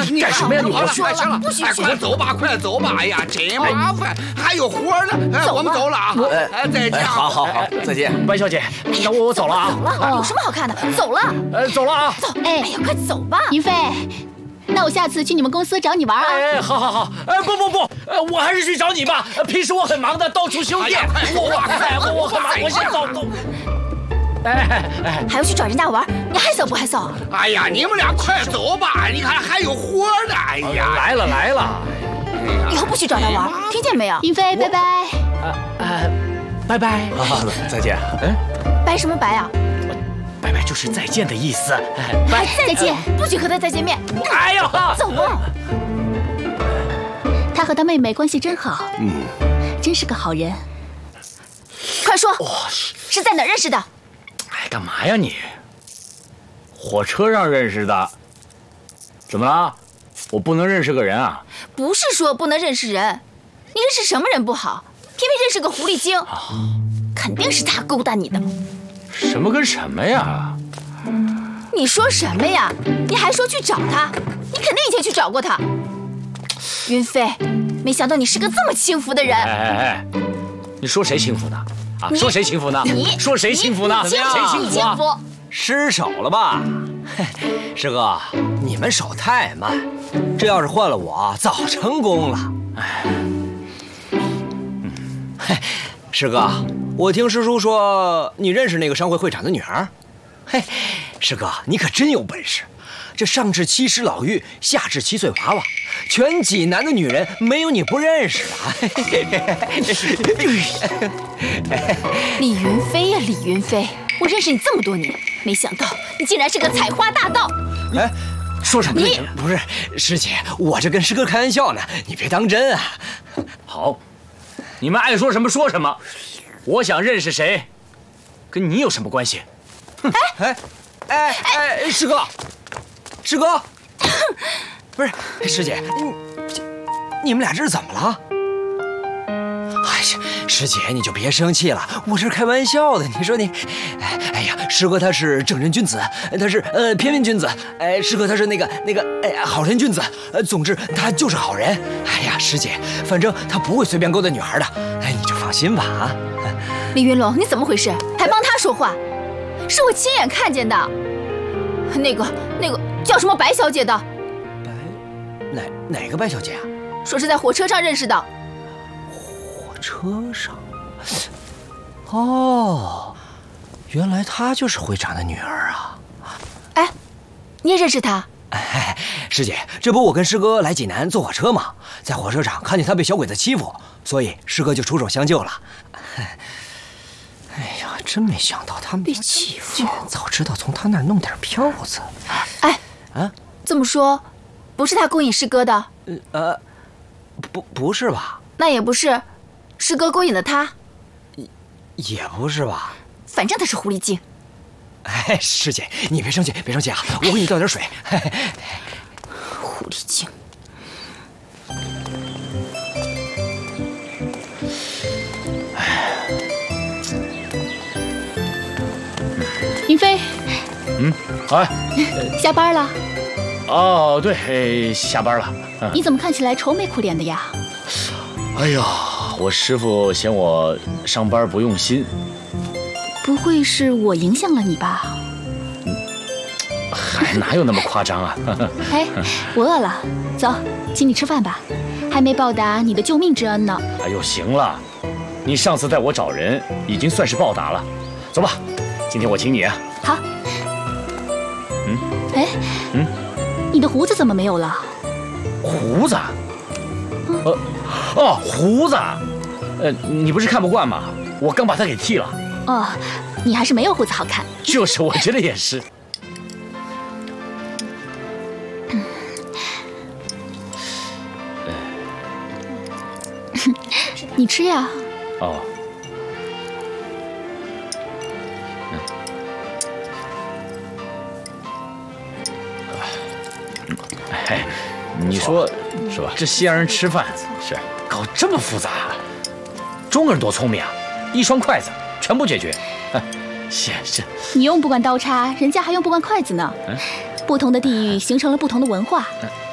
你干什么呀？你我去， 行了，快走吧，快走吧！哎呀，真麻烦，还有活呢。我们走了啊！再见。 好，再见， 白小姐。那我走了啊。 走了，有什么好看的？走了。 走了啊。 走。哎呀，快走吧， 云飞。那我下次去你们公司找你玩啊！ 好，不，我还是去找你吧。平时我很忙的，到处修电。我很忙，我先走。 还要去找人家玩，你害臊不害臊？ 哎呀，你们俩快走吧，你看还有活呢。哎呀， 来了。 以后不许找他玩，听见没有？ 云飞，拜拜。 拜拜。 再见。 拜什么拜啊？ 拜就是再见的意思。 拜，再见，不许和他再见面。 哎呦， 走啊！ 他和他妹妹关系真好，真是个好人。 快说，是在哪儿认识的？ 哎，干嘛呀你？火车上认识的。怎么了？我不能认识个人啊？ 不是说不能认识人，你认识什么人不好，偏偏认识个狐狸精，肯定是他勾搭你的。 什么跟什么呀？ 你说什么呀？你还说去找他，你肯定以前去找过他。云飞，没想到你是个这么轻浮的人。 哎，你说谁轻浮呢？啊，说谁轻浮呢？ 你说谁轻浮呢？ 谁轻浮啊？ 失手了吧？师哥，你们手太慢，这要是换了我，早成功了。师哥，我听师叔说你认识那个商会会长的女儿。嘿，师哥，你可真有本事！这上至七十老妪，下至7岁娃娃，全济南的女人没有你不认识的。 李云飞呀，李云飞，我认识你这么多年，没想到你竟然是个采花大盗。 哎，说什么呢？不是，师姐，我这跟师哥开玩笑呢，你别当真啊。 好，你们爱说什么说什么，我想认识谁，跟你有什么关系？ 师哥，不是师姐，你们俩这是怎么了？哎呀，师姐你就别生气了，我这是开玩笑的。你说你，哎呀，师哥他是正人君子，他是翩翩君子，师哥他是那个好人君子，总之他就是好人。哎呀，师姐，反正他不会随便勾搭女孩的，你就放心吧啊。 李云龙，你怎么回事？还帮他说话？是我亲眼看见的，那个叫什么白小姐的。 哪个白小姐啊？ 说是在火车上认识的。 火车上？哦，原来她就是会长的女儿啊！ 哎，你也认识她？ 哎，师姐，这不我跟师哥来济南坐火车吗？在火车上看见他被小鬼子欺负，所以师哥就出手相救了。哎呀，真没想到他们被欺负， 早知道从他那儿弄点票子。 哎，这么说，不是他勾引师哥的？ 不是吧？ 那也不是，师哥勾引了他？ 也不是吧？ 反正他是狐狸精。 哎，师姐，你别生气啊，我给你倒点水。 狐狸精。 云飞， 哎， 下班了？ 哦，对，下班了。 你怎么看起来愁眉苦脸的呀？ 哎呀，我师傅嫌我上班不用心。 不会是我影响了你吧？ 还哪有那么夸张啊？ 哎，我饿了，走，请你吃饭吧，还没报答你的救命之恩呢。 哎呦，行了，你上次带我找人，已经算是报答了。走吧，今天我请你啊。 好。你的胡子怎么没有了？ 胡子？胡子。你不是看不惯吗？我刚把它给剃了。 哦，你还是没有胡子好看。 就是，我觉得也是。 你吃呀。 哦。哎，你说是吧？这西洋人吃饭是搞这么复杂，中国人多聪明啊！一双筷子全部解决。是。 你用不惯刀叉，人家还用不惯筷子呢。不同的地域形成了不同的文化。